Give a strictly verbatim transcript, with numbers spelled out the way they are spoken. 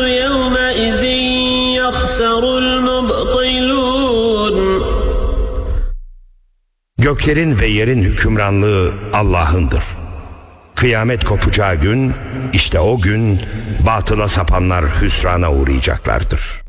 يومئذ يخسر المبطلون. Göklerin ve yerin hükümranlığı Allah'ındır. Kıyamet kopacağı gün, işte o gün batıla sapanlar hüsrana uğrayacaklardır.